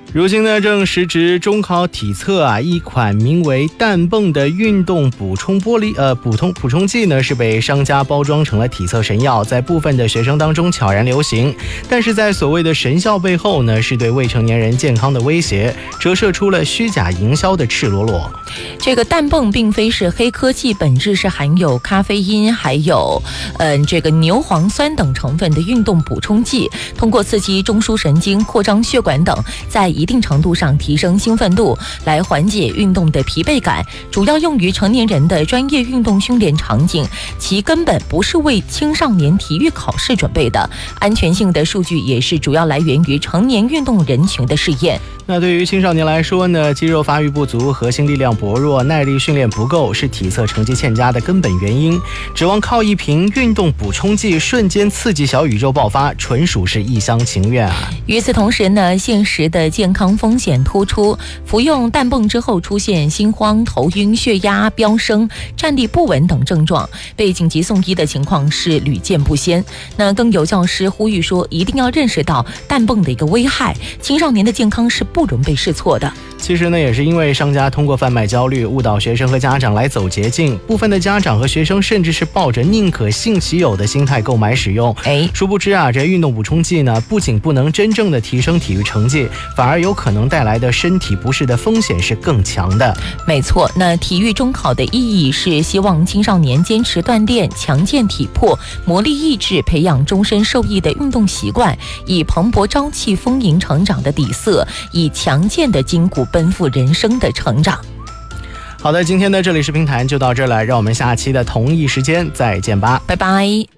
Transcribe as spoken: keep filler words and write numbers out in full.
如今呢，正时值中考体测啊，一款名为氮泵的运动补充玻璃呃补充补充剂呢，是被商家包装成了体测神药，在部分的学生当中悄然流行。但是在所谓的神效背后呢，是对未成年人健康的威胁，折射出了虚假营销的赤裸裸。 这个氮泵并非是黑科技，本质是含有咖啡因还有嗯、呃、这个牛磺酸等成分的运动补充剂，通过刺激中枢神经、扩张血管等，在一定程度上提升兴奋度，来缓解运动的疲惫感，主要用于成年人的专业运动训练场景，其根本不是为青少年体育考试准备的。安全性的数据也是主要来源于成年运动人群的试验。 那对于青少年来说呢，肌肉发育不足、核心力量薄弱、耐力训练不够，是体测成绩欠佳的根本原因。指望靠一瓶运动补充剂瞬间刺激小宇宙爆发，纯属是一厢情愿啊！ 与此同时呢，现实的健康风险突出，服用氮泵之后出现心慌、头晕、血压飙升、站立不稳等症状，被紧急送医的情况是屡见不鲜。那更有教师呼吁说，一定要认识到氮泵的一个危害，青少年的健康是不容被试错的。 其实呢，也是因为商家通过贩卖焦虑，误导学生和家长来走捷径，部分的家长和学生甚至是抱着宁可信其有的心态购买使用。 哎， 殊不知啊，这运动补充剂呢，不仅不能真正的提升体育成绩，反而有可能带来的身体不适的风险是更强的。 没错，那体育中考的意义是希望青少年坚持锻炼，强健体魄，磨砺意志，培养终身受益的运动习惯，以蓬勃朝气、丰盈成长的底色，以强健的筋骨奔赴人生的成长。 好的，今天的这里是评谈就到这儿了，让我们下期的同一时间再见吧， 拜拜。